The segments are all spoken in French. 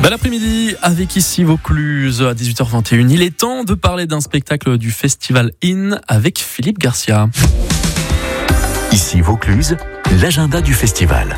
Bel après-midi avec ici Vaucluse à 18h21. Il est temps de parler d'un spectacle du Festival In avec Philippe Garcia. Ici Vaucluse, l'agenda du festival.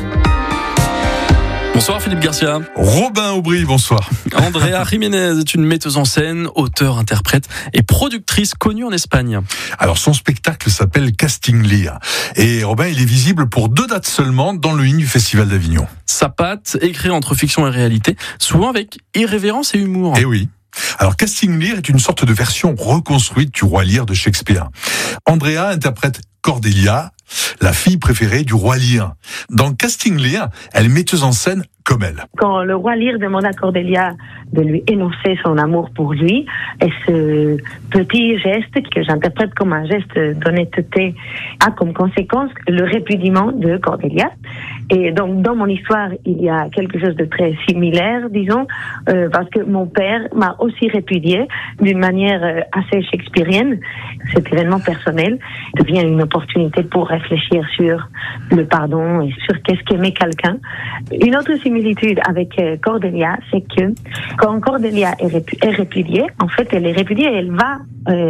Bonsoir Philippe Garcia. Robin Aubry, bonsoir. Andrea Jiménez est une metteuse en scène, auteure, interprète et productrice connue en Espagne. Alors son spectacle s'appelle Casting Lear. Et Robin, il est visible pour 2 dates seulement dans le In du Festival d'Avignon. Sa patte, écrit entre fiction et réalité, souvent avec irrévérence et humour. Eh oui. Alors Casting Lear est une sorte de version reconstruite du Roi Lear de Shakespeare. Andrea interprète Cordelia, la fille préférée du Roi Lear. Dans Casting Lear, elle est metteuse en scène comme elle. Quand le Roi Lear demande à Cordelia de lui énoncer son amour pour lui, et ce petit geste que j'interprète comme un geste d'honnêteté a comme conséquence le répudiement de Cordelia. Et donc dans mon histoire, il y a quelque chose de très similaire, disons, parce que mon père m'a aussi répudié d'une manière assez shakespearienne. Cet événement personnel devient une opportunité pour réfléchir sur le pardon et sur qu'est-ce qu'aimer quelqu'un. Une autre similitude avec Cordelia, c'est que quand Cordelia est répudiée, en fait, elle est répudiée et elle va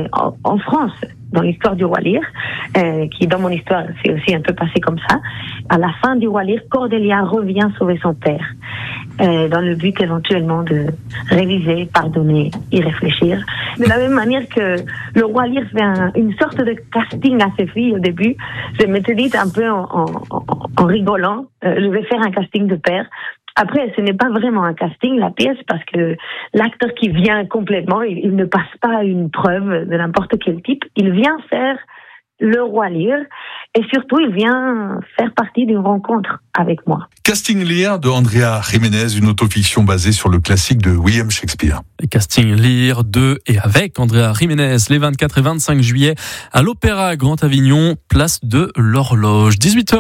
en France, dans l'histoire du Roi Lear, qui dans mon histoire c'est aussi un peu passé comme ça. À la fin du Roi Lear, Cordelia revient sauver son père, dans le but éventuellement de réviser, pardonner, y réfléchir. De la même manière que le Roi Lear fait une sorte de casting à ses filles au début, je m'étais dit un peu en rigolant, je vais faire un casting de père. Après, ce n'est pas vraiment un casting, la pièce, parce que l'acteur qui vient complètement, il ne passe pas une preuve de n'importe quel type. Il vient faire le Roi Lear et surtout, il vient faire partie d'une rencontre avec moi. Casting Lear de Andrea Jiménez, une autofiction basée sur le classique de William Shakespeare. Et Casting Lear de et avec Andrea Jiménez les 24 et 25 juillet à l'Opéra Grand Avignon, place de l'Horloge.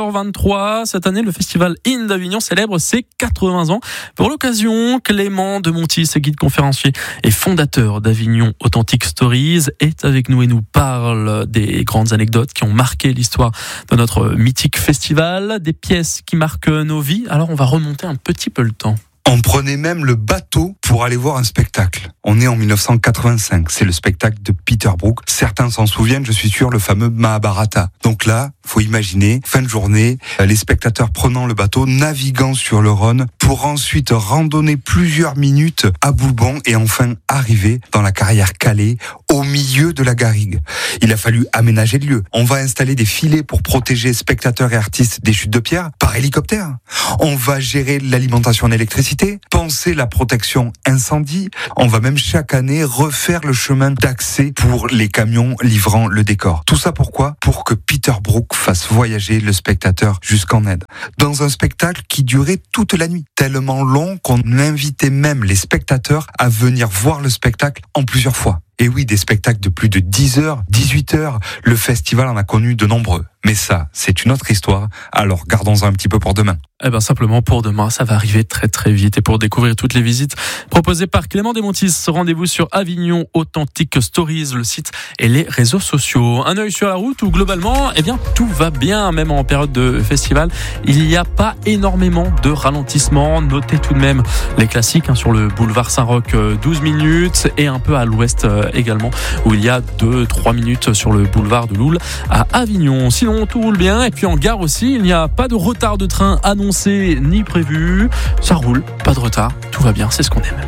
18h23, cette année, le Festival In d'Avignon célèbre ses 80 ans. Pour l'occasion, Clément de Montis, guide conférencier et fondateur d'Avignon Authentic Stories, est avec nous et nous parle des grandes anecdotes qui ont marqué l'histoire de notre mythique festival, des pièces qui marquent nos vies. Alors on va remonter un petit peu le temps. On prenait même le bateau pour aller voir un spectacle. On est en 1985, c'est le spectacle de Peter Brook. Certains s'en souviennent, je suis sûr, le fameux Mahabharata. Donc là, faut imaginer, fin de journée, les spectateurs prenant le bateau, naviguant sur le Rhône, pour ensuite randonner plusieurs minutes à Boulbon et enfin arriver dans la carrière Calais, au milieu de la garrigue. Il a fallu aménager le lieu. On va installer des filets pour protéger spectateurs et artistes des chutes de pierre par hélicoptère. On va gérer l'alimentation en électricité, penser la protection incendie. On va même chaque année refaire le chemin d'accès pour les camions livrant le décor. Tout ça pourquoi ? Pour que Peter Brook fasse voyager le spectateur jusqu'en Inde. Dans un spectacle qui durait toute la nuit. Tellement long qu'on invitait même les spectateurs à venir voir le spectacle en plusieurs fois. Et oui, des spectacles de plus de 10 heures, 18 heures. Le festival en a connu de nombreux. Mais ça, c'est une autre histoire. Alors, gardons-en un petit peu pour demain. Eh ben, simplement pour demain, ça va arriver très très vite. Et pour découvrir toutes les visites proposées par Clément Desmontis, rendez-vous sur Avignon Authentic Stories, le site et les réseaux sociaux. Un œil sur la route où globalement, eh bien, tout va bien, même en période de festival. Il n'y a pas énormément de ralentissement. Notez tout de même les classiques, sur le boulevard Saint-Roch, 12 minutes et un peu à l'ouest également, où il y a 2-3 minutes sur le boulevard de Loul à Avignon. Sinon, tout roule bien. Et puis en gare aussi, il n'y a pas de retard de train annoncé ni prévu. Ça roule, pas de retard, tout va bien, c'est ce qu'on aime.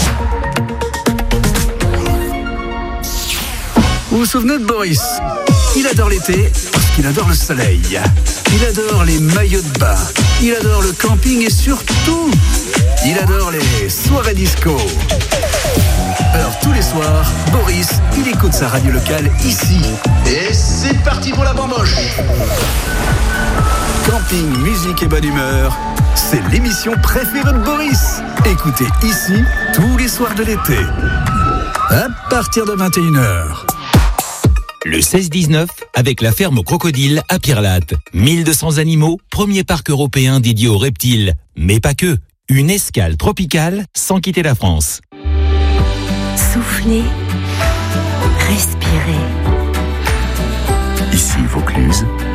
Vous vous souvenez de Boris ? Il adore l'été parce qu'il adore le soleil. Il adore les maillots de bain. Il adore le camping et surtout, il adore les soirées disco. Alors tous les soirs, Boris, il écoute sa radio locale ici. Et c'est parti pour la bamboche. Camping, musique et bonne humeur, c'est l'émission préférée de Boris. Écoutez ici tous les soirs de l'été, à partir de 21h. Le 16-19 avec la ferme aux crocodiles à Pirlate. 1200 animaux, premier parc européen dédié aux reptiles. Mais pas que, une escale tropicale sans quitter la France. Soufflez, respirez. Ici Vaucluse,